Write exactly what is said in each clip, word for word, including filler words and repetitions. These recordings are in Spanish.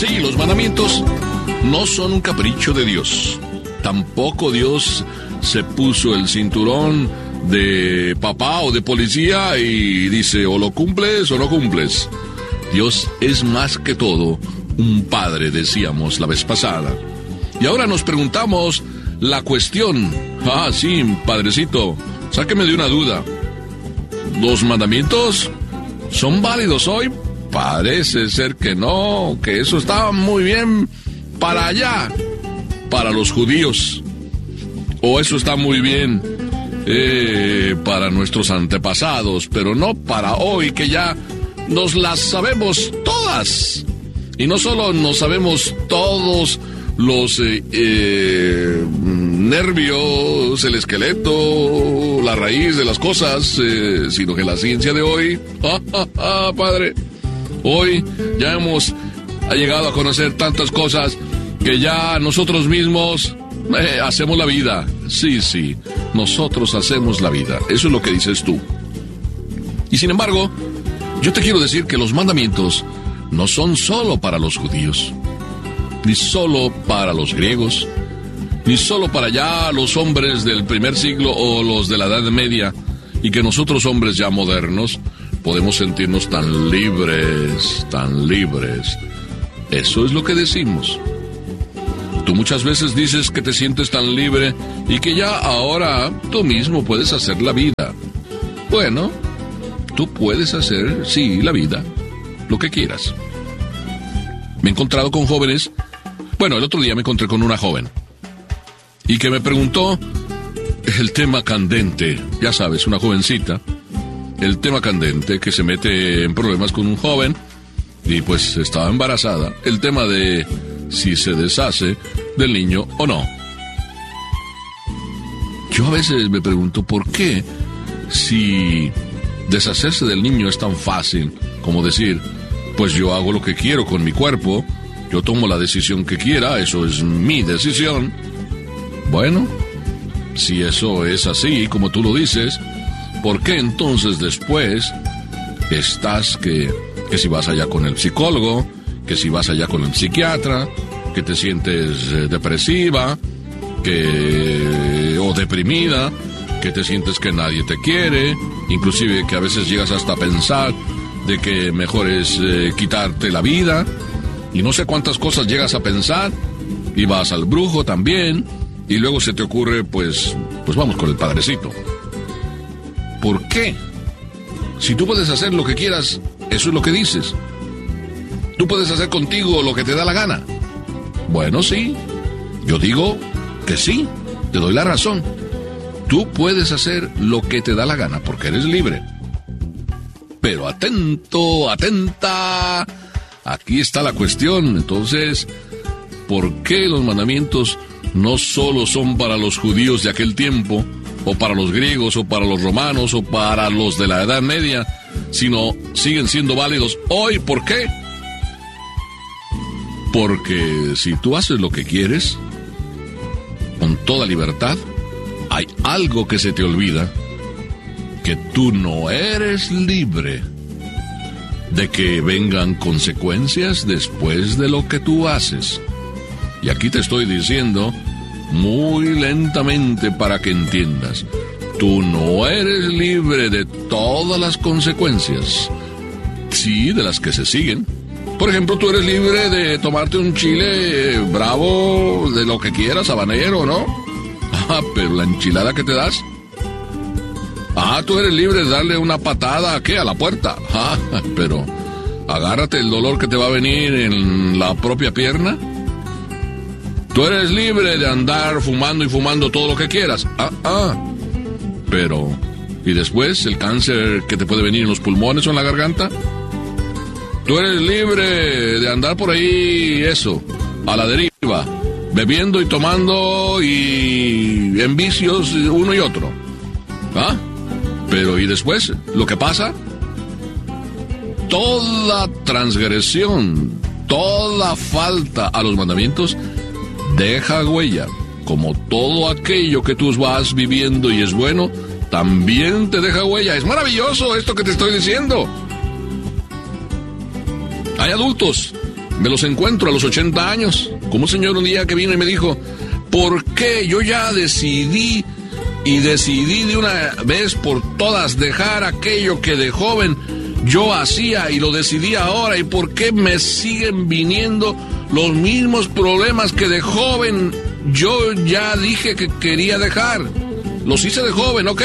Sí, los mandamientos no son un capricho de Dios. Tampoco Dios se puso el cinturón de papá o de policía y dice o lo cumples o no cumples. Dios es más que todo un padre, decíamos la vez pasada. Y ahora nos preguntamos la cuestión. Ah, sí, padrecito, sáqueme de una duda. ¿Los mandamientos son válidos hoy? Parece ser que no, que eso estaba muy bien para allá, para los judíos. O eso está muy bien eh, para nuestros antepasados, pero no para hoy, que ya nos las sabemos todas. Y no solo nos sabemos todos los eh, eh, nervios, el esqueleto, la raíz de las cosas, eh, sino que la ciencia de hoy, ¡ah, ah, ah, padre! Hoy ya hemos llegado a conocer tantas cosas que ya nosotros mismos eh, hacemos la vida. Sí, sí, nosotros hacemos la vida. Eso es lo que dices tú. Y sin embargo, yo te quiero decir que los mandamientos no son solo para los judíos, ni solo para los griegos, ni solo para ya los hombres del primer siglo o los de la Edad Media, y que nosotros hombres ya modernos podemos sentirnos tan libres, tan libres. Eso es lo que decimos. Tú muchas veces dices que te sientes tan libre y que ya ahora tú mismo puedes hacer la vida. Bueno, tú puedes hacer, sí, la vida, lo que quieras. Me he encontrado con jóvenes. Bueno, el otro día me encontré con una joven y que me preguntó el tema candente. Ya sabes, una jovencita. El tema candente, que se mete en problemas con un joven y pues estaba embarazada. El tema de si se deshace del niño o no. Yo a veces me pregunto por qué, si deshacerse del niño es tan fácil como decir, pues yo hago lo que quiero con mi cuerpo, yo tomo la decisión que quiera, eso es mi decisión. Bueno, si eso es así, como tú lo dices, ¿por qué entonces después estás que, que si vas allá con el psicólogo, que si vas allá con el psiquiatra, que te sientes eh, depresiva, que o deprimida, que te sientes que nadie te quiere, inclusive que a veces llegas hasta a pensar de que mejor es eh, quitarte la vida, y no sé cuántas cosas llegas a pensar, y vas al brujo también, y luego se te ocurre, pues, pues vamos con el padrecito. ¿Por qué? Si tú puedes hacer lo que quieras, eso es lo que dices. Tú puedes hacer contigo lo que te da la gana. Bueno, sí, yo digo que sí, te doy la razón. Tú puedes hacer lo que te da la gana porque eres libre. Pero atento, atenta, aquí está la cuestión. Entonces, ¿por qué los mandamientos no solo son para los judíos de aquel tiempo, o para los griegos, o para los romanos, o para los de la Edad Media, sino siguen siendo válidos hoy? ¿Por qué? Porque si tú haces lo que quieres, con toda libertad, hay algo que se te olvida, que tú no eres libre de que vengan consecuencias después de lo que tú haces. Y aquí te estoy diciendo muy lentamente para que entiendas. Tú no eres libre de todas las consecuencias, sí, de las que se siguen. Por ejemplo, tú eres libre de tomarte un chile bravo, de lo que quieras, habanero, ¿no? Ah, pero la enchilada que te das. Ah, tú eres libre de darle una patada, ¿a qué? A la puerta. Ah, pero agárrate el dolor que te va a venir en la propia pierna. Tú eres libre de andar fumando y fumando todo lo que quieras. Ah, ah. Pero, ¿y después el cáncer que te puede venir en los pulmones o en la garganta? Tú eres libre de andar por ahí, eso, a la deriva, bebiendo y tomando y en vicios uno y otro. ¿Ah? Pero, ¿y después lo que pasa? Toda transgresión, toda falta a los mandamientos deja huella. Como todo aquello que tú vas viviendo y es bueno, también te deja huella. Es maravilloso esto que te estoy diciendo. Hay adultos me los encuentro a los ochenta años. Como un señor un día que vino y me dijo, ¿por qué yo ya decidí y decidí de una vez por todas dejar aquello que de joven yo hacía y lo decidí ahora? ¿Y por qué me siguen viniendo los mismos problemas que de joven yo ya dije que quería dejar? Los hice de joven, ok.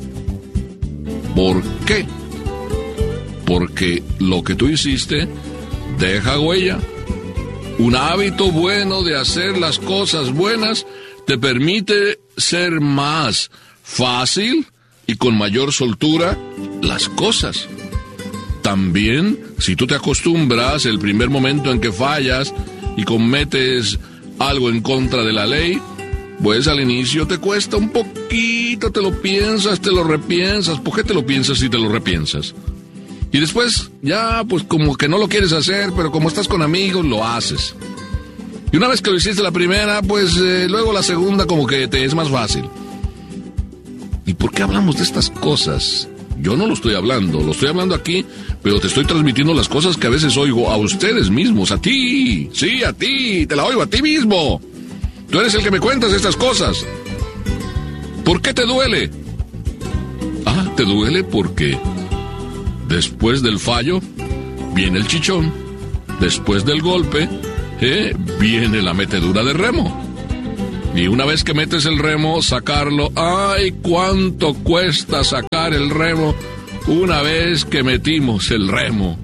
¿Por qué? Porque lo que tú hiciste deja huella. Un hábito bueno de hacer las cosas buenas te permite ser más fácil y con mayor soltura las cosas. También, si tú te acostumbras el primer momento en que fallas y cometes algo en contra de la ley, pues al inicio te cuesta un poquito, te lo piensas, te lo repiensas. ¿Por qué te lo piensas y te lo repiensas? Y después ya pues como que no lo quieres hacer, pero como estás con amigos lo haces. Y una vez que lo hiciste la primera, pues eh, luego la segunda como que te es más fácil. ¿Y por qué hablamos de estas cosas? Yo no lo estoy hablando, lo estoy hablando aquí, pero te estoy transmitiendo las cosas que a veces oigo a ustedes mismos, a ti. Sí, a ti, te la oigo a ti mismo. Tú eres el que me cuentas estas cosas. ¿Por qué te duele? Ah, te duele porque después del fallo viene el chichón. Después del golpe eh, viene la metedura de remo. Y una vez que metes el remo, sacarlo. ¡Ay, cuánto cuesta sacar el remo una vez que metimos el remo!